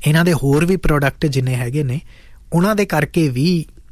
ਇਹਨਾਂ ਦੇ ਹੋਰ ਵੀ ਪ੍ਰੋਡਕਟ ਜਿੰਨੇ ਹੈਗੇ ਨੇ ਉਹਨਾਂ ਦੇ ਕਰਕੇ ਵੀ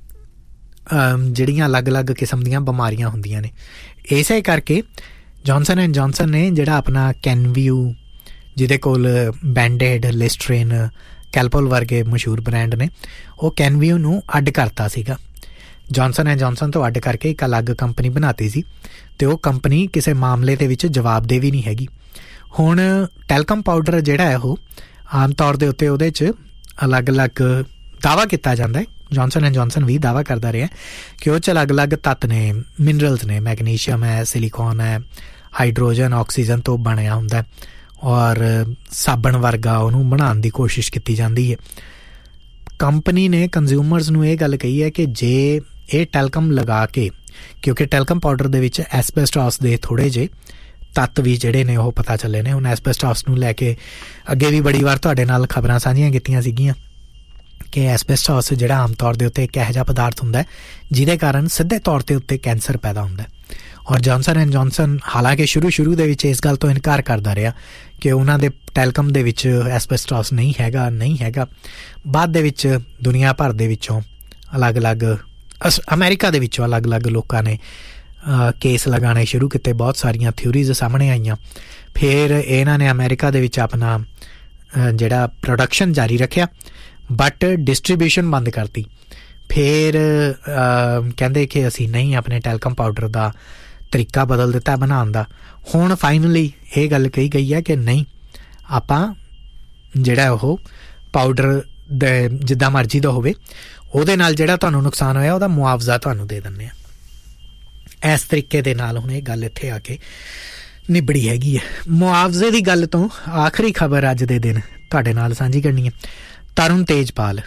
ਜਿਹੜੀਆਂ ਅਲੱਗ-ਅਲੱਗ ਕਿਸਮ ਦੀਆਂ ਬਿਮਾਰੀਆਂ ਹੁੰਦੀਆਂ ਨੇ। ਇਸੇ ਕਰਕੇ ਜੌਨਸਨ ਐਂਡ ਜੌਨਸਨ ਨੇ ਜਿਹੜਾ ਆਪਣਾ ਕੈਨਵਿਊ, ਜਿਹਦੇ ਕੋਲ ਬੈਂਡੇਡ, ਲਿਸਟਰੀਨ, ਕੈਲਪੋਲ ਵਰਗੇ ਮਸ਼ਹੂਰ ਬ੍ਰਾਂਡ ਨੇ, ਉਹ ਕੈਨਵਿਊ ਨੂੰ ਅੱਡ ਕਰਤਾ ਸੀਗਾ। ਜੌਨਸਨ ਐਂਡ ਜੌਨਸਨ ਤੋਂ ਅੱਡ ਕਰਕੇ ਇੱਕ ਅਲੱਗ ਕੰਪਨੀ ਬਣਾਤੀ ਸੀ ਅਤੇ ਉਹ ਕੰਪਨੀ ਕਿਸੇ ਮਾਮਲੇ ਦੇ ਵਿੱਚ ਜਵਾਬਦੇਹ ਵੀ ਨਹੀਂ ਹੈਗੀ। ਹੁਣ ਟੈਲਕਮ ਪਾਊਡਰ ਜਿਹੜਾ ਹੈ ਉਹ ਆਮ ਤੌਰ ਦੇ ਉੱਤੇ ਉਹਦੇ 'ਚ ਅਲੱਗ-ਅਲੱਗ ਦਾਅਵਾ ਕੀਤਾ ਜਾਂਦਾ ਹੈ। ਜੌਨਸਨ ਐਂਡ ਜੌਨਸਨ ਵੀ ਦਾਅਵਾ ਕਰਦਾ ਰਿਹਾ ਕਿ ਉਹ 'ਚ ਅਲੱਗ-ਅਲੱਗ ਤੱਤ ਨੇ, ਮਿਨਰਲਸ ਨੇ, ਮੈਗਨੀਸ਼ੀਅਮ ਹੈ, ਸਿਲੀਕੋਨ ਹੈ, ਹਾਈਡਰੋਜਨ, ਆਕਸੀਜਨ ਤੋਂ ਬਣਿਆ ਹੁੰਦਾ ਔਰ ਸਾਬਣ ਵਰਗਾ ਉਹਨੂੰ ਬਣਾਉਣ ਦੀ ਕੋਸ਼ਿਸ਼ ਕੀਤੀ ਜਾਂਦੀ ਹੈ। ਕੰਪਨੀ ਨੇ ਕੰਜ਼ਿਊਮਰਸ ਨੂੰ ਇਹ ਗੱਲ ਕਹੀ ਹੈ ਕਿ ਜੇ ਇਹ ਟੈਲਕਮ ਲਗਾ ਕੇ, ਕਿਉਂਕਿ ਟੈਲਕਮ ਪਾਊਡਰ ਦੇ ਵਿੱਚ ਐਸਬੈਸਟਾਸ ਦੇ ਥੋੜ੍ਹੇ ਜਿਹੇ ਤੱਤ ਵੀ ਜਿਹੜੇ ਨੇ ਉਹ ਪਤਾ ਚੱਲੇ ਨੇ। ਹੁਣ ਐਸਬੈਸਟਾਸ ਨੂੰ ਲੈ ਕੇ ਅੱਗੇ ਵੀ ਬੜੀ ਵਾਰ ਤੁਹਾਡੇ ਨਾਲ ਖਬਰਾਂ ਸਾਂਝੀਆਂ ਕੀਤੀਆਂ ਸੀਗੀਆਂ ਕਿ ਐਸਬੈਸਟਾਸ ਜਿਹੜਾ ਆਮ ਤੌਰ ਦੇ ਉੱਤੇ ਇੱਕ ਇਹੋ ਜਿਹਾ ਪਦਾਰਥ ਹੁੰਦਾ ਜਿਹਦੇ ਕਾਰਨ ਸਿੱਧੇ ਤੌਰ 'ਤੇ ਉੱਤੇ ਕੈਂਸਰ ਪੈਦਾ ਹੁੰਦਾ। ਔਰ ਜੌਨਸਨ ਐਂਡ ਜੌਨਸਨ ਹਾਲਾਂਕਿ ਸ਼ੁਰੂ ਦੇ ਵਿੱਚ ਇਸ ਗੱਲ ਤੋਂ ਇਨਕਾਰ ਕਰਦਾ ਰਿਹਾ ਕਿ ਉਹਨਾਂ ਦੇ ਟੈਲਕਮ ਦੇ ਵਿੱਚ ਐਸਬੈਸਟਾਸ ਨਹੀਂ ਹੈਗਾ। ਬਾਅਦ ਦੇ ਵਿੱਚ ਦੁਨੀਆ ਭਰ ਦੇ ਵਿੱਚੋਂ ਅਲੱਗ-ਅਲੱਗ, ਅਮਰੀਕਾ ਦੇ ਵਿੱਚੋਂ ਅਲੱਗ-ਅਲੱਗ ਲੋਕਾਂ ਨੇ ਕੇਸ ਲਗਾਉਣੇ ਸ਼ੁਰੂ ਕੀਤੇ, ਬਹੁਤ ਸਾਰੀਆਂ ਥਿਊਰੀਜ਼ ਸਾਹਮਣੇ ਆਈਆਂ। ਫਿਰ ਇਹਨਾਂ ਨੇ ਅਮਰੀਕਾ ਦੇ ਵਿੱਚ ਆਪਣਾ ਜਿਹੜਾ ਪ੍ਰੋਡਕਸ਼ਨ ਜਾਰੀ ਰੱਖਿਆ ਬਟ ਡਿਸਟਰੀਬਿਊਸ਼ਨ ਬੰਦ ਕਰਤੀ। ਫਿਰ ਕਹਿੰਦੇ ਕਿ ਅਸੀਂ ਨਹੀਂ, ਆਪਣੇ ਟੈਲਕਮ ਪਾਊਡਰ ਦਾ ਤਰੀਕਾ ਬਦਲ ਦਿੱਤਾ ਬਣਾਉਣ ਦਾ। ਹੁਣ ਫਾਈਨਲੀ ਇਹ ਗੱਲ ਕਹੀ ਗਈ ਹੈ ਕਿ ਨਹੀਂ, ਆਪਾਂ ਜਿਹੜਾ ਉਹ ਪਾਊਡਰ ਦੇ ਜਿੱਦਾਂ ਮਰਜ਼ੀ ਦਾ ਹੋਵੇ, ਉਹਦੇ ਨਾਲ ਜਿਹੜਾ ਤੁਹਾਨੂੰ ਨੁਕਸਾਨ ਹੋਇਆ ਉਹਦਾ ਮੁਆਵਜ਼ਾ ਤੁਹਾਨੂੰ ਦੇ ਦਿੰਦੇ ਹਾਂ। ਇਸ ਤਰੀਕੇ ਦੇ ਨਾਲ ਹੁਣ ਇਹ ਗੱਲ ਇੱਥੇ ਆ ਕੇ ਨਿਬੜੀ ਹੈਗੀ ਹੈ। ਮੁਆਵਜ਼ੇ ਦੀ ਗੱਲ ਤੋਂ ਆਖਰੀ ਖਬਰ ਅੱਜ ਦੇ ਦਿਨ ਤੁਹਾਡੇ ਨਾਲ ਸਾਂਝੀ ਕਰਨੀ ਹੈ। ਤਰੁਣ ਤੇਜਪਾਲ,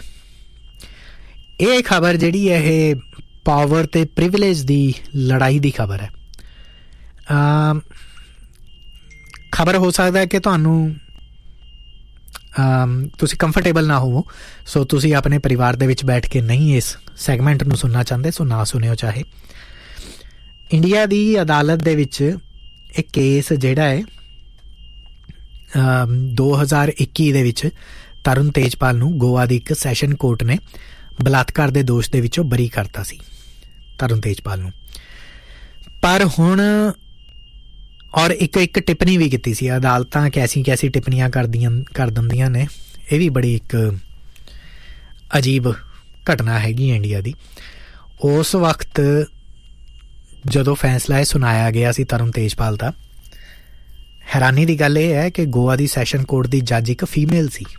ਇਹ ਖਬਰ ਜਿਹੜੀ ਹੈ ਇਹ ਪਾਵਰ ਅਤੇ ਪ੍ਰਿਵਿਲੇਜ ਦੀ ਲੜਾਈ ਦੀ ਖਬਰ ਹੈ। ਖਬਰ ਹੋ ਸਕਦਾ ਹੈ ਕਿ ਤੁਸੀਂ ਕੰਫਰਟੇਬਲ ਨਾ ਹੋਵੋ, ਸੋ ਤੁਸੀਂ ਆਪਣੇ ਪਰਿਵਾਰ ਦੇ ਵਿੱਚ ਬੈਠ ਕੇ ਨਹੀਂ ਇਸ ਸੈਗਮੈਂਟ ਨੂੰ ਸੁਣਨਾ ਚਾਹੁੰਦੇ, ਸੋ ਨਾ ਸੁਣਿਓ ਚਾਹੇ। ਇੰਡੀਆ ਦੀ ਅਦਾਲਤ ਦੇ ਵਿੱਚ ਇੱਕ ਕੇਸ ਜਿਹੜਾ ਹੈ 2021 ਦੇ ਵਿੱਚ ਤਰੁਣ ਤੇਜਪਾਲ ਨੂੰ ਗੋਆ ਦੀ ਇੱਕ ਸੈਸ਼ਨ ਕੋਰਟ ਨੇ ਬਲਾਤਕਾਰ ਦੇ ਦੋਸ਼ ਦੇ ਵਿੱਚੋਂ ਬਰੀ ਕਰਤਾ ਸੀ ਤਰੁਣ ਤੇਜਪਾਲ ਨੂੰ। ਪਰ ਹੁਣ ਔਰ ਇੱਕ ਟਿੱਪਣੀ ਵੀ ਕੀਤੀ ਸੀ। ਅਦਾਲਤਾਂ ਕੈਸੀ ਟਿੱਪਣੀਆਂ ਕਰ ਦਿੰਦੀਆਂ ਨੇ, ਇਹ ਵੀ ਬੜੀ ਇੱਕ ਅਜੀਬ ਘਟਨਾ ਹੈਗੀ ਇੰਡੀਆ ਦੀ। ਉਸ ਵਕਤ ਜਦੋਂ ਫੈਸਲਾ ਇਹ ਸੁਣਾਇਆ ਗਿਆ ਸੀ ਤਰੁਣ ਤੇਜਪਾਲ ਦਾ, ਹੈਰਾਨੀ ਦੀ ਗੱਲ ਇਹ ਹੈ ਕਿ ਗੋਆ ਦੀ ਸੈਸ਼ਨ ਕੋਰਟ ਦੀ ਜੱਜ ਇੱਕ ਫੀਮੇਲ ਸੀ।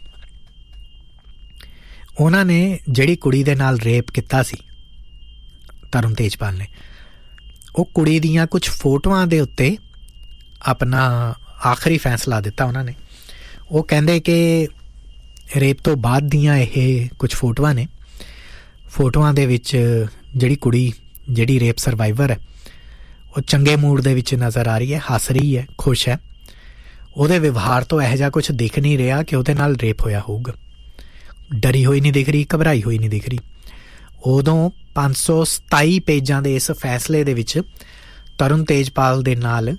ਉਹਨਾਂ ਨੇ ਜਿਹੜੀ ਕੁੜੀ ਦੇ ਨਾਲ ਰੇਪ ਕੀਤਾ ਸੀ ਤਰੁਣ ਤੇਜਪਾਲ ਨੇ, ਉਹ ਕੁੜੀ ਦੀਆਂ ਕੁਝ ਫੋਟੋਆਂ ਦੇ ਉੱਤੇ ਆਪਣਾ ਆਖਰੀ ਫੈਸਲਾ ਦਿੱਤਾ ਉਹਨਾਂ ਨੇ। ਉਹ ਕਹਿੰਦੇ ਕਿ ਰੇਪ ਤੋਂ ਬਾਅਦ ਦੀਆਂ ਇਹ ਕੁਝ ਫੋਟੋਆਂ ਨੇ। ਫੋਟੋਆਂ ਦੇ ਵਿੱਚ ਜਿਹੜੀ ਰੇਪ ਸਰਵਾਈਵਰ ਹੈ ਉਹ ਚੰਗੇ ਮੂਡ ਦੇ ਵਿੱਚ ਨਜ਼ਰ ਆ ਰਹੀ ਹੈ, ਹੱਸ ਰਹੀ ਹੈ, ਖੁਸ਼ ਹੈ। ਉਹਦੇ ਵਿਵਹਾਰ ਤੋਂ ਇਹੋ ਜਿਹਾ ਕੁਛ ਦਿਖ ਨਹੀਂ ਰਿਹਾ ਕਿ ਉਹਦੇ ਨਾਲ ਰੇਪ ਹੋਇਆ ਹੋਊਗਾ। ਡਰੀ ਹੋਈ ਨਹੀਂ ਦਿਖ ਰਹੀ, ਘਬਰਾਈ ਹੋਈ ਨਹੀਂ ਦਿਖ ਰਹੀ। ਉਦੋਂ 527 ਪੇਜਾਂ ਦੇ ਇਸ ਫੈਸਲੇ ਦੇ ਵਿੱਚ ਤਰੁਣ ਤੇਜਪਾਲ ਦੇ ਨਾਲ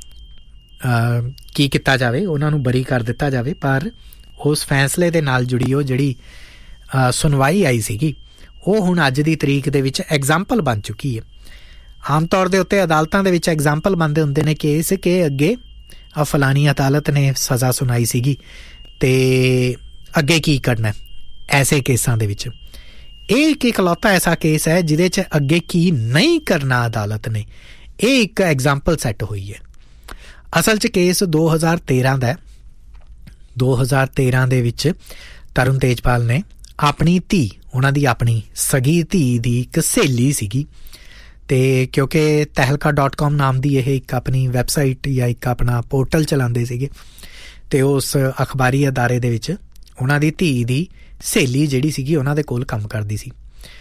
ਕੀ ਕੀਤਾ ਜਾਵੇ, ਉਹਨਾਂ ਨੂੰ ਬਰੀ ਕਰ ਦਿੱਤਾ ਜਾਵੇ। ਪਰ ਉਸ ਫੈਸਲੇ ਦੇ ਨਾਲ ਜੁੜੀ ਉਹ ਜਿਹੜੀ ਸੁਣਵਾਈ ਆਈ ਸੀਗੀ, ਉਹ ਹੁਣ ਅੱਜ ਦੀ ਤਰੀਕ ਦੇ ਵਿੱਚ ਐਗਜ਼ਾਮਪਲ ਬਣ ਚੁੱਕੀ ਹੈ। ਆਮ ਤੌਰ ਦੇ ਉੱਤੇ ਅਦਾਲਤਾਂ ਦੇ ਵਿੱਚ ਐਗਜ਼ਾਮਪਲ ਬਣਦੇ ਹੁੰਦੇ ਨੇ ਕੇਸ ਕਿ ਅੱਗੇ ਫਲਾਣੀ ਅਦਾਲਤ ਨੇ ਸਜ਼ਾ ਸੁਣਾਈ ਸੀਗੀ ਅਤੇ ਅੱਗੇ ਕੀ ਕਰਨਾ। ਐਸੇ ਕੇਸਾਂ ਦੇ ਵਿੱਚ ਇਹ ਇੱਕ ਇਕਲੌਤਾ ਐਸਾ ਕੇਸ ਹੈ ਜਿਹਦੇ 'ਚ ਅੱਗੇ ਕੀ ਨਹੀਂ ਕਰਨਾ ਅਦਾਲਤ ਨੇ, ਇਹ ਇੱਕ ਐਗਜ਼ਾਮਪਲ ਸੈੱਟ ਹੋਈ ਹੈ। ਅਸਲ 'ਚ ਕੇਸ 2013 ਦਾ। 2013 ਦੇ ਵਿੱਚ ਤਰੁਣ ਤੇਜਪਾਲ ਨੇ ਆਪਣੀ ਧੀ, ਉਹਨਾਂ ਦੀ ਆਪਣੀ ਸਗੀ ਧੀ ਦੀ ਇੱਕ ਸਹੇਲੀ ਸੀਗੀ, ਅਤੇ ਕਿਉਂਕਿ ਤਹਿਲਕਾ.com ਨਾਮ ਦੀ ਇਹ ਇੱਕ ਆਪਣੀ ਵੈਬਸਾਈਟ ਜਾਂ ਇੱਕ ਆਪਣਾ ਪੋਰਟਲ ਚਲਾਉਂਦੇ ਸੀਗੇ, ਅਤੇ ਉਸ ਅਖਬਾਰੀ ਅਦਾਰੇ ਦੇ ਵਿੱਚ ਉਹਨਾਂ ਦੀ ਧੀ ਦੀ ਸਹੇਲੀ ਜਿਹੜੀ ਸੀਗੀ ਉਹਨਾਂ ਦੇ ਕੋਲ ਕੰਮ ਕਰਦੀ ਸੀ।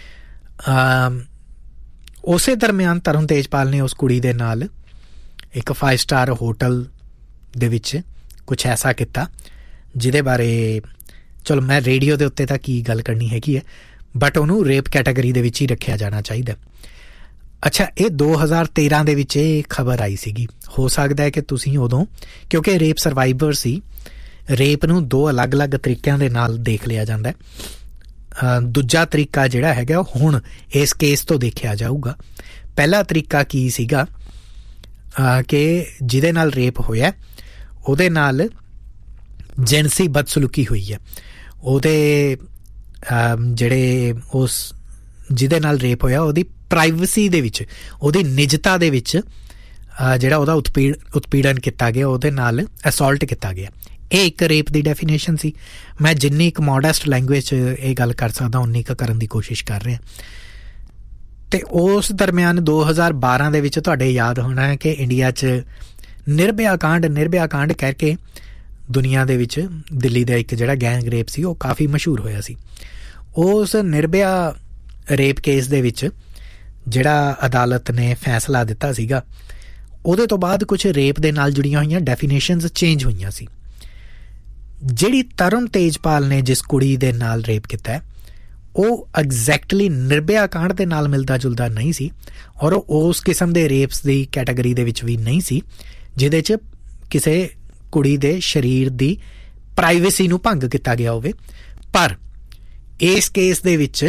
ਉਸੇ ਦਰਮਿਆਨ ਤਰੁਣ ਤੇਜਪਾਲ ਨੇ ਉਸ ਕੁੜੀ ਦੇ ਨਾਲ ਇੱਕ 5 ਸਟਾਰ ਹੋਟਲ ਦੇ ਵਿੱਚ ਕੁਛ ਐਸਾ ਕੀਤਾ ਜਿਹਦੇ ਬਾਰੇ ਚਲੋ ਮੈਂ ਰੇਡੀਓ ਦੇ ਉੱਤੇ ਤਾਂ ਕੀ ਗੱਲ ਕਰਨੀ ਹੈਗੀ ਹੈ, ਬਟ ਉਹਨੂੰ ਰੇਪ ਕੈਟਾਗਰੀ ਦੇ ਵਿੱਚ ਹੀ ਰੱਖਿਆ ਜਾਣਾ ਚਾਹੀਦਾ। ਅੱਛਾ, ਇਹ 2013 ਦੇ ਵਿੱਚ ਇਹ ਖਬਰ ਆਈ ਸੀਗੀ। ਹੋ ਸਕਦਾ ਹੈ ਕਿ ਤੁਸੀਂ ਉਦੋਂ, ਕਿਉਂਕਿ ਰੇਪ ਸਰਵਾਈਵਰ ਸੀ, ਰੇਪ ਨੂੰ ਦੋ ਅਲੱਗ-ਅਲੱਗ ਤਰੀਕਿਆਂ ਦੇ ਨਾਲ ਦੇਖ ਲਿਆ ਜਾਂਦਾ। ਦੂਜਾ ਤਰੀਕਾ ਜਿਹੜਾ ਹੈਗਾ ਉਹ ਹੁਣ ਇਸ ਕੇਸ ਤੋਂ ਦੇਖਿਆ ਜਾਊਗਾ। ਪਹਿਲਾ ਤਰੀਕਾ ਕੀ ਸੀਗਾ ਕਿ ਜਿਹਦੇ ਨਾਲ ਰੇਪ ਹੋਇਆ ਉਹਦੇ ਨਾਲ ਜਿਨਸੀ ਬਦਸਲੂਕੀ ਹੋਈ ਹੈ, ਉਹਦੇ ਜਿਹੜੇ ਉਸ ਜਿਹਦੇ ਨਾਲ ਰੇਪ ਹੋਇਆ ਉਹਦੀ ਪ੍ਰਾਈਵੇਸੀ ਦੇ ਵਿੱਚ, ਉਹਦੀ ਨਿਜਤਾ ਦੇ ਵਿੱਚ ਜਿਹੜਾ ਉਹਦਾ ਉਤਪੀੜਨ ਕੀਤਾ ਗਿਆ, ਉਹਦੇ ਨਾਲ ਅਸੌਲਟ ਕੀਤਾ ਗਿਆ। ਇਹ ਇੱਕ ਰੇਪ ਦੀ ਡੈਫੀਨੇਸ਼ਨ ਸੀ। ਮੈਂ ਜਿੰਨੀ ਇੱਕ ਮੋਡੈਸਟ ਲੈਂਗੁਏਜ 'ਚ ਇਹ ਗੱਲ ਕਰ ਸਕਦਾ ਉਨੀ ਕੁ ਕਰਨ ਦੀ ਕੋਸ਼ਿਸ਼ ਕਰ ਰਿਹਾ। ਅਤੇ ਉਸ ਦਰਮਿਆਨ 2012 ਦੇ ਵਿੱਚ ਤੁਹਾਡੇ ਯਾਦ ਹੋਣਾ ਹੈ ਕਿ ਇੰਡੀਆ 'ਚ ਨਿਰਭਇਆ ਕਾਂਡ ਕਰਕੇ ਦੁਨੀਆ ਦੇ ਵਿੱਚ ਦਿੱਲੀ ਦਾ ਇੱਕ ਜਿਹੜਾ ਗੈਂਗ ਰੇਪ ਸੀ ਉਹ ਕਾਫੀ ਮਸ਼ਹੂਰ ਹੋਇਆ ਸੀ। ਉਸ ਨਿਰਭਇਆ ਰੇਪ ਕੇਸ ਦੇ ਵਿੱਚ ਜਿਹੜਾ ਅਦਾਲਤ ਨੇ ਫੈਸਲਾ ਦਿੱਤਾ ਸੀਗਾ, ਉਹਦੇ ਤੋਂ ਬਾਅਦ ਕੁਛ ਰੇਪ ਦੇ ਨਾਲ ਜੁੜੀਆਂ ਹੋਈਆਂ ਡੈਫੀਨੇਸ਼ਨਸ ਚੇਂਜ ਹੋਈਆਂ ਸੀ। ਜਿਹੜੀ ਤਰੁਣ ਤੇਜਪਾਲ ਨੇ ਜਿਸ ਕੁੜੀ ਦੇ ਨਾਲ ਰੇਪ ਕੀਤਾ ਹੈ ਉਹ ਐਗਜ਼ੈਕਟਲੀ ਨਿਰਭਇਆ ਕਾਂਡ ਦੇ ਨਾਲ ਮਿਲਦਾ ਜੁਲਦਾ ਨਹੀਂ ਸੀ, ਔਰ ਉਸ ਕਿਸਮ ਦੇ ਰੇਪਸ ਦੀ ਕੈਟਾਗਰੀ ਦੇ ਵਿੱਚ ਵੀ ਨਹੀਂ ਸੀ ਜਿਹਦੇ 'ਚ ਕਿਸੇ ਕੁੜੀ ਦੇ ਸਰੀਰ ਦੀ ਪ੍ਰਾਈਵੇਸੀ ਨੂੰ ਭੰਗ ਕੀਤਾ ਗਿਆ ਹੋਵੇ। ਪਰ ਇਸ ਕੇਸ ਦੇ ਵਿੱਚ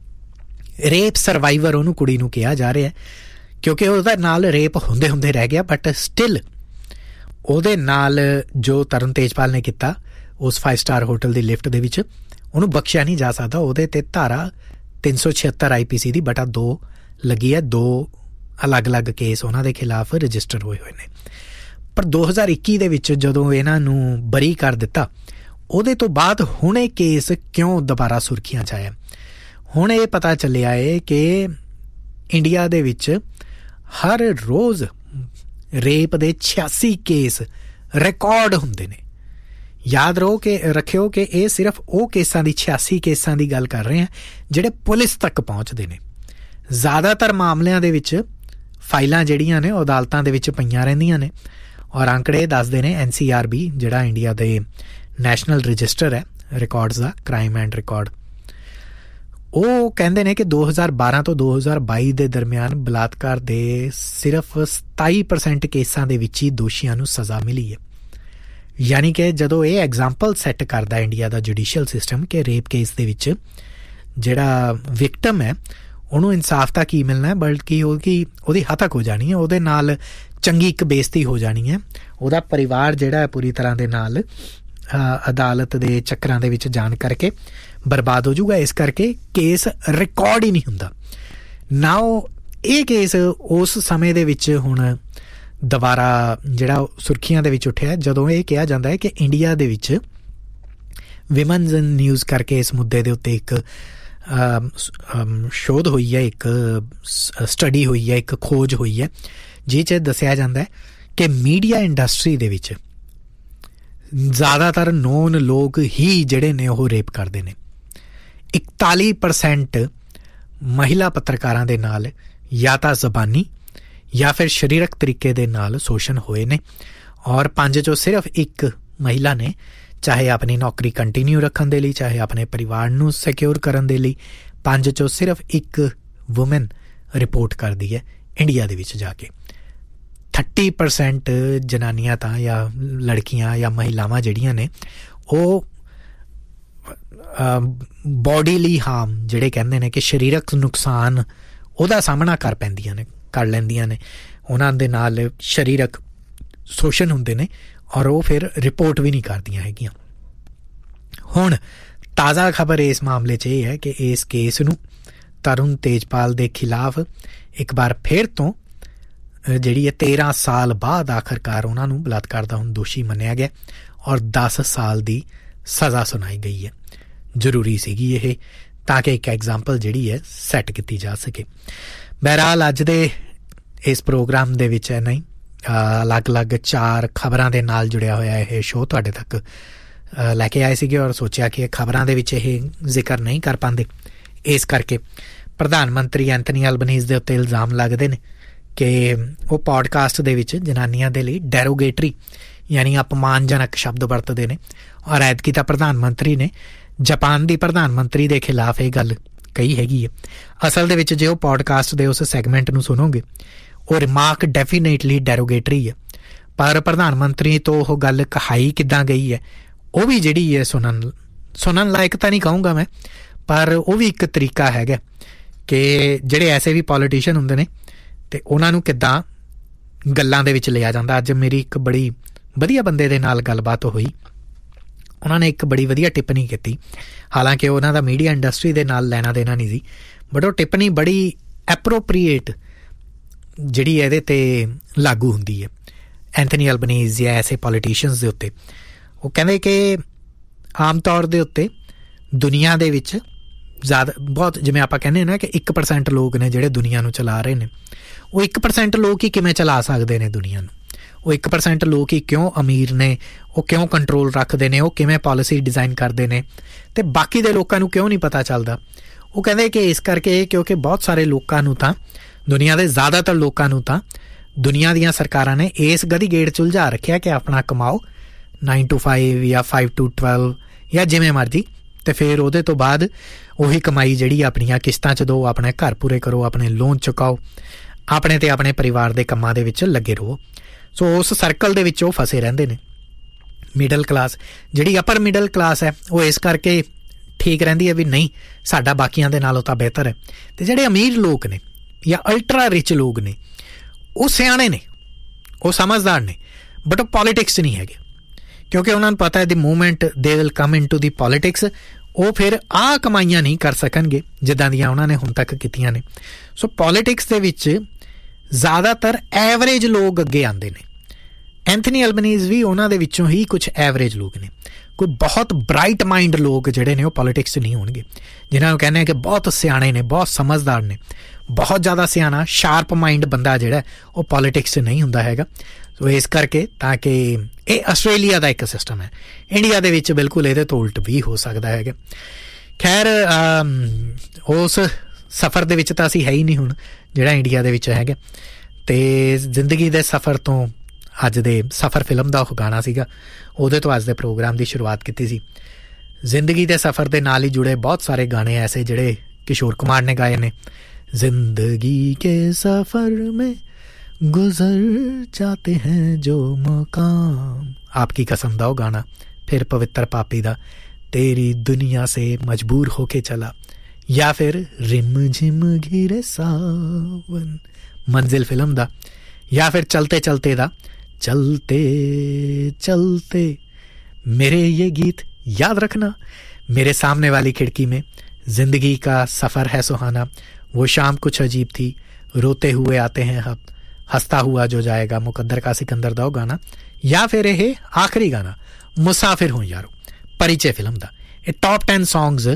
ਰੇਪ ਸਰਵਾਈਵਰ ਉਹਨੂੰ ਕੁੜੀ ਨੂੰ ਕਿਹਾ ਜਾ ਰਿਹਾ ਕਿਉਂਕਿ ਉਹਦਾ ਨਾਲ ਰੇਪ ਹੁੰਦੇ ਰਹਿ ਗਿਆ, ਬਟ ਸਟਿਲ ਉਹਦੇ ਨਾਲ ਜੋ ਤਰੁਣ ਤੇਜਪਾਲ ਨੇ ਕੀਤਾ ਉਸ 5 ਸਟਾਰ ਹੋਟਲ ਦੀ ਲਿਫਟ ਦੇ ਵਿੱਚ, ਉਹਨੂੰ ਬਖਸ਼ਿਆ ਨਹੀਂ ਜਾ ਸਕਦਾ। ਉਹਦੇ 'ਤੇ ਧਾਰਾ 376 IPC ਦੀ ਬਟਾ 2 ਲੱਗੀ ਹੈ। 2 ਅਲੱਗ-ਅਲੱਗ ਕੇਸ ਉਹਨਾਂ ਦੇ ਖਿਲਾਫ ਰਜਿਸਟਰ ਹੋਏ ਨੇ। ਪਰ 2021 ਦੇ ਵਿੱਚ ਜਦੋਂ ਇਹਨਾਂ ਨੂੰ ਬਰੀ ਕਰ ਦਿੱਤਾ, ਉਹਦੇ ਤੋਂ ਬਾਅਦ ਹੁਣ ਇਹ ਕੇਸ ਕਿਉਂ ਦੁਬਾਰਾ ਸੁਰਖੀਆਂ 'ਚ ਆਇਆ? ਹੁਣ ਇਹ ਪਤਾ ਚੱਲਿਆ ਹੈ ਕਿ ਇੰਡੀਆ ਦੇ ਵਿੱਚ ਹਰ ਰੋਜ਼ ਰੇਪ ਦੇ 86 ਕੇਸ ਰਿਕਾਰਡ ਹੁੰਦੇ ਨੇ। ਯਾਦ ਰੱਖਿਓ ਕਿ ਇਹ ਸਿਰਫ ਉਹ ਕੇਸਾਂ ਦੀ 86 ਕੇਸਾਂ ਦੀ ਗੱਲ ਕਰ ਰਹੇ ਹਾਂ ਜਿਹੜੇ ਪੁਲਿਸ ਤੱਕ ਪਹੁੰਚਦੇ ਨੇ। ਜ਼ਿਆਦਾਤਰ ਮਾਮਲਿਆਂ ਦੇ ਵਿੱਚ ਫਾਈਲਾਂ ਜਿਹੜੀਆਂ ਨੇ ਉਹ ਅਦਾਲਤਾਂ ਦੇ ਵਿੱਚ ਪਈਆਂ ਰਹਿੰਦੀਆਂ ਨੇ, ਔਰ ਅੰਕੜੇ ਦੱਸਦੇ ਨੇ NCRB ਜਿਹੜਾ ਇੰਡੀਆ ਦੇ ਨੈਸ਼ਨਲ ਰਜਿਸਟਰ ਹੈ records the, crime and record, ਉਹ ਕਹਿੰਦੇ ਨੇ ਕਿ 2012 ਤੋਂ 2022 ਦੇ ਦਰਮਿਆਨ ਬਲਾਤਕਾਰ ਦੇ ਸਿਰਫ 27% ਕੇਸਾਂ ਦੇ ਵਿੱਚ ਹੀ ਦੋਸ਼ੀਆਂ ਨੂੰ ਸਜ਼ਾ ਮਿਲੀ ਹੈ। ਯਾਨੀ ਕਿ ਜਦੋਂ ਇਹ ਐਗਜ਼ਾਮਪਲ ਸੈੱਟ ਕਰਦਾ ਇੰਡੀਆ ਦਾ ਜੁਡੀਸ਼ੀਅਲ ਸਿਸਟਮ ਕਿ ਰੇਪ ਕੇਸ ਦੇ ਵਿੱਚ ਜਿਹੜਾ ਵਿਕਟਮ ਹੈ ਉਹਨੂੰ ਇਨਸਾਫ ਤਾਂ ਕੀ ਮਿਲਣਾ ਹੈ, ਬਲਕਿ ਉਹਦੀ ਹੱਤਕ ਹੋ ਜਾਣੀ ਹੈ, ਉਹਦੇ ਨਾਲ ਚੰਗੀ ਇੱਕ ਬੇਇੱਜ਼ਤੀ ਹੋ ਜਾਣੀ ਹੈ, ਉਹਦਾ ਪਰਿਵਾਰ ਜਿਹੜਾ ਹੈ ਪੂਰੀ ਤਰ੍ਹਾਂ ਦੇ ਨਾਲ ਅਦਾਲਤ ਦੇ ਚੱਕਰਾਂ ਦੇ ਵਿੱਚ ਜਾਣ ਕਰਕੇ ਬਰਬਾਦ ਹੋ ਜਾਊਗਾ। ਇਸ ਕਰਕੇ ਕੇਸ ਰਿਕਾਰਡ ਹੀ ਨਹੀਂ ਹੁੰਦਾ ਨਾ। ਉਹ ਇਹ ਕੇਸ ਉਸ ਸਮੇਂ ਦੇ ਵਿੱਚ ਹੁਣ ਦੁਬਾਰਾ ਜਿਹੜਾ ਸੁਰਖੀਆਂ ਦੇ ਵਿੱਚ ਉੱਠਿਆ ਜਦੋਂ ਇਹ ਕਿਹਾ ਜਾਂਦਾ ਹੈ ਕਿ ਇੰਡੀਆ ਦੇ ਵਿੱਚ ਵਿਮਨਜ਼ ਇਨ ਨਿਊਜ਼ ਕਰਕੇ ਇਸ ਮੁੱਦੇ ਦੇ ਉੱਤੇ ਇੱਕ ਸ਼ੋਧ ਹੋਈ ਹੈ, ਇੱਕ ਸਟੱਡੀ ਹੋਈ ਹੈ, ਇੱਕ ਖੋਜ ਹੋਈ ਹੈ, ਜਿਹ 'ਚ ਦੱਸਿਆ ਜਾਂਦਾ ਹੈ ਕਿ ਮੀਡੀਆ ਇੰਡਸਟਰੀ ਦੇ ਵਿੱਚ ਜ਼ਿਆਦਾਤਰ ਨੋਨ ਲੋਕ ਹੀ ਜਿਹੜੇ ਨੇ ਉਹ ਰੇਪ ਕਰਦੇ ਨੇ। 41% ਮਹਿਲਾ ਪੱਤਰਕਾਰਾਂ ਦੇ ਨਾਲ ਜਾਂ ਤਾਂ ਜ਼ਬਾਨੀ ਜਾਂ ਫਿਰ ਸਰੀਰਕ ਤਰੀਕੇ ਦੇ ਨਾਲ ਸ਼ੋਸ਼ਣ ਹੋਏ ਨੇ, ਔਰ 5 ਚੋਂ ਸਿਰਫ ਇੱਕ ਮਹਿਲਾ ਨੇ, ਚਾਹੇ ਆਪਣੀ ਨੌਕਰੀ ਕੰਟੀਨਿਊ ਰੱਖਣ ਦੇ ਲਈ, ਚਾਹੇ ਆਪਣੇ ਪਰਿਵਾਰ ਨੂੰ ਸਿਕਿਉਰ ਕਰਨ ਦੇ ਲਈ, 5 ਚੋਂ ਸਿਰਫ ਇੱਕ ਵੂਮਨ ਰਿਪੋਰਟ ਕਰਦੀ ਹੈ ਇੰਡੀਆ ਦੇ ਵਿੱਚ ਜਾ ਕੇ। 30% ਜਨਾਨੀਆਂ ਤਾਂ ਜਾਂ ਲੜਕੀਆਂ ਜਾਂ ਮਹਿਲਾਵਾਂ ਜਿਹੜੀਆਂ ਨੇ ਉਹ ਬੋਡੀਲੀ ਹਾਰਮ ਜਿਹੜੇ ਕਹਿੰਦੇ ਨੇ ਕਿ ਸਰੀਰਕ ਨੁਕਸਾਨ ਉਹਦਾ ਸਾਹਮਣਾ ਕਰ ਲੈਂਦੀਆਂ ਨੇ, ਉਹਨਾਂ ਦੇ ਨਾਲ ਸਰੀਰਕ ਸ਼ੋਸ਼ਣ ਹੁੰਦੇ ਨੇ ਔਰ ਉਹ ਫਿਰ ਰਿਪੋਰਟ ਵੀ ਨਹੀਂ ਕਰਦੀਆਂ ਹੈਗੀਆਂ। ਹੁਣ ਤਾਜ਼ਾ ਖਬਰ ਇਸ ਮਾਮਲੇ 'ਚ ਇਹ ਹੈ ਕਿ ਇਸ ਕੇਸ ਨੂੰ ਤਰੁਣ ਤੇਜਪਾਲ ਦੇ ਖਿਲਾਫ ਇੱਕ ਵਾਰ ਫਿਰ ਤੋਂ ਜਿਹੜੀ ਹੈ 13 ਸਾਲ ਬਾਅਦ ਆਖਰਕਾਰ ਉਹਨਾਂ ਨੂੰ ਬਲਾਤਕਾਰ ਦਾ ਹੁਣ ਦੋਸ਼ੀ ਮੰਨਿਆ ਗਿਆ ਔਰ 10 ਸਾਲ ਦੀ ਸਜ਼ਾ ਸੁਣਾਈ ਗਈ ਹੈ। ਜ਼ਰੂਰੀ ਸੀਗੀ ਇਹ ਤਾਂ ਕਿ ਇੱਕ ਐਗਜ਼ਾਮਪਲ ਜਿਹੜੀ ਹੈ ਸੈੱਟ ਕੀਤੀ ਜਾ ਸਕੇ। ਬਹਰਹਾਲ ਅੱਜ ਦੇ ਇਸ ਪ੍ਰੋਗਰਾਮ ਦੇ ਵਿੱਚ ਹੈ ਨਹੀਂ ਅਲੱਗ-ਅਲੱਗ 4 ਖਬਰਾਂ ਦੇ ਨਾਲ ਜੁੜਿਆ ਹੋਇਆ ਇਹ ਸ਼ੋਅ ਤੁਹਾਡੇ ਤੱਕ ਲੈ ਕੇ ਆਏ ਸੀਗੇ ਔਰ ਸੋਚਿਆ ਕਿ ਖਬਰਾਂ ਦੇ ਵਿੱਚ ਇਹ ਜ਼ਿਕਰ ਨਹੀਂ ਕਰ ਪਾਉਂਦੇ, ਇਸ ਕਰਕੇ ਪ੍ਰਧਾਨ ਮੰਤਰੀ ਐਂਥਨੀ ਐਲਬਨੀਜ਼ ਦੇ ਉੱਤੇ ਇਲਜ਼ਾਮ ਲੱਗਦੇ ਨੇ ਕਿ ਉਹ ਪੋਡਕਾਸਟ ਦੇ ਵਿੱਚ ਜਨਾਨੀਆਂ ਦੇ ਲਈ ਡੈਰੋਗੇਟਰੀ ਯਾਨੀ ਅਪਮਾਨਜਨਕ ਸ਼ਬਦ ਵਰਤਦੇ ਨੇ। ਔਰ ਐਤਕੀ ਤਾਂ ਪ੍ਰਧਾਨ ਮੰਤਰੀ ਨੇ ਜਾਪਾਨ ਦੀ ਪ੍ਰਧਾਨ ਮੰਤਰੀ ਦੇ ਖਿਲਾਫ ਇਹ ਗੱਲ ਕਹੀ ਹੈਗੀ ਹੈ। ਅਸਲ ਦੇ ਵਿੱਚ ਜੇ ਉਹ ਪੋਡਕਾਸਟ ਦੇ ਉਸ ਸੈਗਮੈਂਟ ਨੂੰ ਸੁਣੋਗੇ ਉਹ ਰਿਮਾਰਕ ਡੈਫੀਨੇਟਲੀ ਡੈਰੋਗੇਟਰੀ ਹੈ, ਪਰ ਪ੍ਰਧਾਨ ਮੰਤਰੀ ਤੋਂ ਉਹ ਗੱਲ ਕਹਾਈ ਕਿੱਦਾਂ ਗਈ ਹੈ ਉਹ ਵੀ ਜਿਹੜੀ ਹੈ ਸੁਣਨ ਲਾਇਕ ਤਾਂ ਨਹੀਂ ਕਹੂੰਗਾ ਮੈਂ, ਪਰ ਉਹ ਵੀ ਇੱਕ ਤਰੀਕਾ ਹੈਗਾ ਕਿ ਜਿਹੜੇ ਐਸੇ ਵੀ ਪੋਲੀਟੀਸ਼ੀਅਨ ਹੁੰਦੇ ਨੇ ਅਤੇ ਉਹਨਾਂ ਨੂੰ ਕਿੱਦਾਂ ਗੱਲਾਂ ਦੇ ਵਿੱਚ ਲਿਆ ਜਾਂਦਾ। ਅੱਜ ਮੇਰੀ ਇੱਕ ਬੜੀ ਵਧੀਆ ਬੰਦੇ ਦੇ ਨਾਲ ਗੱਲਬਾਤ ਹੋਈ, ਉਹਨਾਂ ਨੇ ਇੱਕ ਬੜੀ ਵਧੀਆ ਟਿੱਪਣੀ ਕੀਤੀ। ਹਾਲਾਂਕਿ ਉਹਨਾਂ ਦਾ ਮੀਡੀਆ ਇੰਡਸਟਰੀ ਦੇ ਨਾਲ ਲੈਣਾ ਦੇਣਾ ਨਹੀਂ ਸੀ, ਬਟ ਉਹ ਟਿੱਪਣੀ ਬੜੀ ਐਪਰੋਪਰੀਏਟ ਜਿਹੜੀ ਇਹਦੇ 'ਤੇ ਲਾਗੂ ਹੁੰਦੀ ਹੈ ਐਂਥਨੀ ਅਲਬਨੀਜ਼ ਜਾਂ ਐਸੇ ਪੋਲੀਟੀਸ਼ੀਅਨਸ ਦੇ ਉੱਤੇ। ਉਹ ਕਹਿੰਦੇ ਕਿ ਆਮ ਤੌਰ ਦੇ ਉੱਤੇ ਦੁਨੀਆ ਦੇ ਵਿੱਚ ਜ਼ਿਆਦਾ ਬਹੁਤ, ਜਿਵੇਂ ਆਪਾਂ ਕਹਿੰਦੇ ਨਾ ਕਿ 1% ਲੋਕ ਨੇ ਜਿਹੜੇ ਦੁਨੀਆ ਨੂੰ ਚਲਾ ਰਹੇ ਨੇ, ਉਹ 1% ਲੋਕ ਹੀ ਕਿਵੇਂ ਚਲਾ ਸਕਦੇ ਨੇ ਦੁਨੀਆ ਨੂੰ? ਉਹ 1% ਲੋਕ ਹੀ ਕਿਉਂ ਅਮੀਰ ਨੇ, ਉਹ ਕਿਉਂ ਕੰਟਰੋਲ ਰੱਖਦੇ ਨੇ, ਉਹ ਕਿਵੇਂ ਪਾਲਿਸੀ ਡਿਜ਼ਾਈਨ ਕਰਦੇ ਨੇ, ਅਤੇ ਬਾਕੀ ਦੇ ਲੋਕਾਂ ਨੂੰ ਕਿਉਂ ਨਹੀਂ ਪਤਾ ਚੱਲਦਾ? ਉਹ ਕਹਿੰਦੇ ਕਿ ਇਸ ਕਰਕੇ ਕਿਉਂਕਿ ਬਹੁਤ ਸਾਰੇ ਲੋਕਾਂ ਨੂੰ ਤਾਂ, ਦੁਨੀਆ ਦੇ ਜ਼ਿਆਦਾਤਰ ਲੋਕਾਂ ਨੂੰ ਤਾਂ ਦੁਨੀਆ ਦੀਆਂ ਸਰਕਾਰਾਂ ਨੇ ਇਸ ਗਦੀ ਗੇੜ 'ਚ ਉਲਝਾ ਰੱਖਿਆ ਕਿ ਆਪਣਾ ਕਮਾਓ 9 to 5 ਜਾਂ 5 to 12 ਜਾਂ ਜਿਵੇਂ ਮਰਜ਼ੀ, ਅਤੇ ਫਿਰ ਉਹਦੇ ਤੋਂ ਬਾਅਦ ਉਹੀ ਕਮਾਈ ਜਿਹੜੀ ਆਪਣੀਆਂ ਕਿਸ਼ਤਾਂ 'ਚ ਦਿਓ, ਆਪਣੇ ਘਰ ਪੂਰੇ ਕਰੋ, ਆਪਣੇ ਲੋਨ ਚੁਕਾਓ, ਆਪਣੇ ਅਤੇ ਆਪਣੇ ਪਰਿਵਾਰ ਦੇ ਕੰਮਾਂ ਦੇ ਵਿੱਚ ਲੱਗੇ ਰਹੋ। ਸੋ ਉਸ ਸਰਕਲ ਦੇ ਵਿੱਚ ਉਹ ਫਸੇ ਰਹਿੰਦੇ ਨੇ। ਮਿਡਲ ਕਲਾਸ ਜਿਹੜੀ ਅਪਰ ਮਿਡਲ ਕਲਾਸ ਹੈ ਉਹ ਇਸ ਕਰਕੇ ਠੀਕ ਰਹਿੰਦੀ ਹੈ ਵੀ ਨਹੀਂ ਸਾਡਾ ਬਾਕੀਆਂ ਦੇ ਨਾਲੋਂ ਤਾਂ ਬਿਹਤਰ ਹੈ, ਅਤੇ ਜਿਹੜੇ ਅਮੀਰ ਲੋਕ ਨੇ ਜਾਂ ਅਲਟਰਾ ਰਿਚ ਲੋਕ ਨੇ ਉਹ ਸਿਆਣੇ ਨੇ, ਉਹ ਸਮਝਦਾਰ ਨੇ, ਬਟ ਉਹ ਪੋਲੀਟਿਕਸ 'ਚ ਨਹੀਂ ਹੈਗੇ, ਕਿਉਂਕਿ ਉਹਨਾਂ ਨੂੰ ਪਤਾ ਹੈ ਦੀ movement they will come in to the politics, ਉਹ ਫਿਰ ਆਹ ਕਮਾਈਆਂ ਨਹੀਂ ਕਰ ਸਕਣਗੇ ਜਿੱਦਾਂ ਦੀਆਂ ਉਹਨਾਂ ਨੇ ਹੁਣ ਤੱਕ ਕੀਤੀਆਂ ਨੇ। ਸੋ ਪੋਲੀਟਿਕਸ ਦੇ ਵਿੱਚ ਜ਼ਿਆਦਾਤਰ ਐਵਰੇਜ ਲੋਕ ਅੱਗੇ ਆਉਂਦੇ ਨੇ। ਐਂਥਨੀ ਅਲਬਨੀਜ਼ ਵੀ ਉਹਨਾਂ ਦੇ ਵਿੱਚੋਂ ਹੀ ਕੁਛ ਐਵਰੇਜ ਲੋਕ ਨੇ। ਕੋਈ ਬਹੁਤ ਬਰਾਈਟ ਮਾਈਂਡ ਲੋਕ ਜਿਹੜੇ ਨੇ ਉਹ ਪੋਲੀਟਿਕਸ 'ਚ ਨਹੀਂ ਹੋਣਗੇ, ਜਿਨ੍ਹਾਂ ਨੂੰ ਕਹਿੰਦੇ ਆ ਕਿ ਬਹੁਤ ਸਿਆਣੇ ਨੇ, ਬਹੁਤ ਸਮਝਦਾਰ ਨੇ। ਬਹੁਤ ਜ਼ਿਆਦਾ ਸਿਆਣਾ ਸ਼ਾਰਪ ਮਾਈਂਡ ਬੰਦਾ ਜਿਹੜਾ ਉਹ ਪੋਲੀਟਿਕਸ 'ਚ ਨਹੀਂ ਹੁੰਦਾ ਹੈਗਾ। ਸੋ ਇਸ ਕਰਕੇ ਤਾਂ ਕਿ ਇਹ ਆਸਟ੍ਰੇਲੀਆ ਦਾ ਇੱਕ ਸਿਸਟਮ ਹੈ, ਇੰਡੀਆ ਦੇ ਵਿੱਚ ਬਿਲਕੁਲ ਇਹਦੇ ਤੋਂ ਉਲਟ ਵੀ ਹੋ ਸਕਦਾ ਹੈਗਾ। ਖੈਰ ਉਸ ਸਫ਼ਰ ਦੇ ਵਿੱਚ ਤਾਂ ਅਸੀਂ ਹੈ ਹੀ ਨਹੀਂ ਹੁਣ ਜਿਹੜਾ ਇੰਡੀਆ ਦੇ ਵਿੱਚ ਹੈਗਾ, ਅਤੇ ਜ਼ਿੰਦਗੀ ਦੇ ਸਫ਼ਰ ਤੋਂ ਅੱਜ ਦੇ ਸਫ਼ਰ ਫਿਲਮ ਦਾ ਉਹ ਗਾਣਾ ਸੀਗਾ, ਉਹਦੇ ਤੋਂ ਅੱਜ ਦੇ ਪ੍ਰੋਗਰਾਮ ਦੀ ਸ਼ੁਰੂਆਤ ਕੀਤੀ ਸੀ। ਜ਼ਿੰਦਗੀ ਦੇ ਸਫ਼ਰ ਦੇ ਨਾਲ ਹੀ ਜੁੜੇ ਬਹੁਤ ਸਾਰੇ ਗਾਣੇ ਐਸੇ ਜਿਹੜੇ ਕਿਸ਼ੋਰ ਕੁਮਾਰ ਨੇ ਗਾਏ ਨੇ। ਜ਼ਿੰਦਗੀ ਕੇ ਸਫ਼ਰ ਮੇਂ ਗੁਜ਼ਰ ਜਾਤੇ ਹੈ ਜੋ ਮੁਕਾਮ, ਆਪਕੀ ਕਸਮ ਦਾ ਉਹ ਗਾਣਾ। ਫਿਰ ਪਵਿੱਤਰ ਪਾਪੀ ਦਾ ਤੇਰੀ ਦੁਨੀਆ ਸੇ ਮਜਬੂਰ ਹੋ ਕੇ ਚਲਾ, ਜਾਂ ਫਿਰ ਰਿਮ ਝਿਮ ਘਿਰੇ ਸਾਵਨ ਮੰਜ਼ਿਲ ਫਿਲਮ ਦਾ, ਜਾਂ ਫਿਰ ਚਲਤੇ ਚਲਤੇ ਦਾ चलते चलते मेरे ये गीत याद रखना, मेरे सामने वाली खिड़की में, जिंदगी का सफ़र है सुहाना, वो शाम कुछ अजीब थी, रोते हुए आते हैं अब, हंसता हुआ जो जाएगा, मुकद्दर का सिकंदर दा गाना, या फिर ये आखिरी गाना मुसाफिर हूँ यारो परिचय फिल्म दा। ये टॉप 10 सॉन्ग्स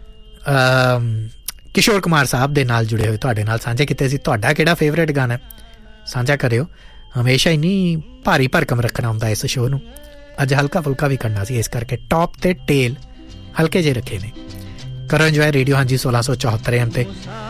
किशोर कुमार साहब दे नाल जुड़े हुए तुहाडे नाल साझे कीते सी। तुहाडा किहड़ा फेवरेट गाना साझा करियो। हमेशा ही नहीं भारी भरकम रखना ਹੁੰਦਾ ਇਸ ਸ਼ੋਅ ਨੂੰ, ਅੱਜ ਹਲਕਾ ਫੁਲਕਾ ਵੀ ਕਰਨਾ ਸੀ, ਇਸ ਕਰਕੇ ਟੌਪ ਤੇ ਟੇਲ ਹਲਕੇ ਜਿਹੇ ਰੱਖੇ ਨੇ। ਕਰੋ ਇੰਜੋਏ ਰੇਡੀਓ ਹਾਂਜੀ 1674 AM 'ਤੇ